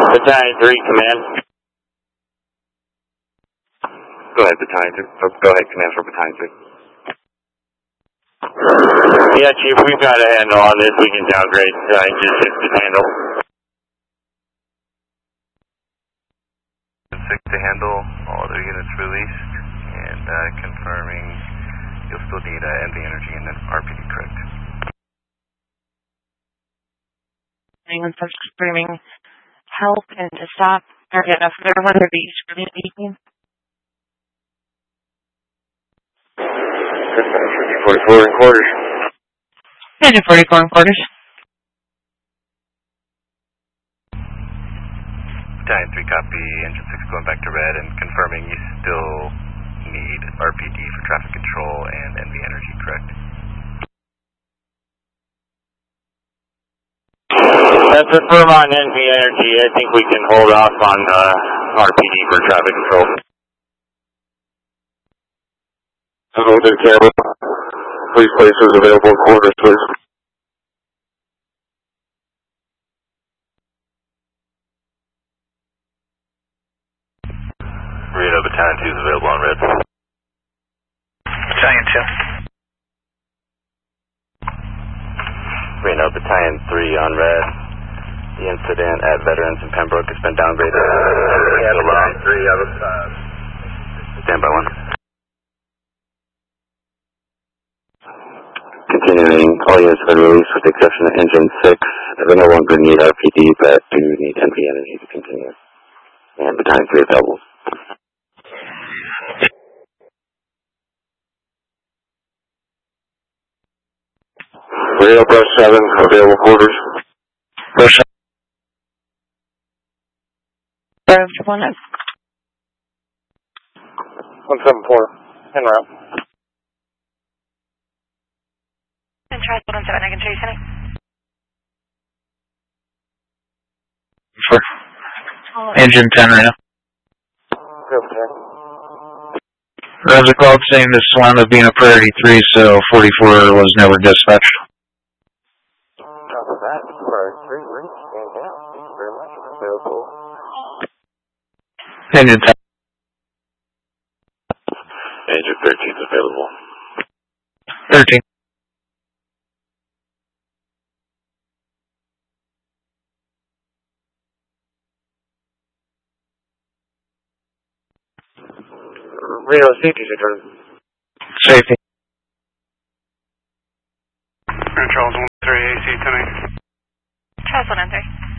Battalion 3, command. Go ahead, Battalion 3. Oh, go ahead, command for Battalion 3. Yeah, Chief, we've got a handle on this. We can downgrade engine 6 to handle. 6 to handle, all other units released, and confirming you'll still need NV energy and then RPD, correct? Anyone starts screaming help and to stop or get enough of everyone to be screaming at me. 44 and quarters. Engine 44 and quarters. Battalion 3 copy, engine 6 going back to red and confirming you still need RPD for traffic control and NV energy, correct? That's a firm on NV energy. I think we can hold off on RPD for traffic control. Hello, to camera. Please places available in quarters, please. Reno, Battalion 2 is available on red. Battalion 2. Reno, Battalion 3 on red. The incident at Veterans in Pembroke has been downgraded. Battalion 3, Stand by 1. Continuing, all units have been released with the exception of engine 6. They no longer need RPD, but do need NV energy to continue. And Battalion 3 available. Rio Brush 7, available quarters. Brush 174, en route. And try 117, I can show you something. For engine 10 right now. Roger called saying this wound up being a priority 3, so 44 was never dispatched. Engine 10. Engine 13 is available. 13. Reno, safety return. Safety. Charles 1-3 AC 10. Charles 1-3.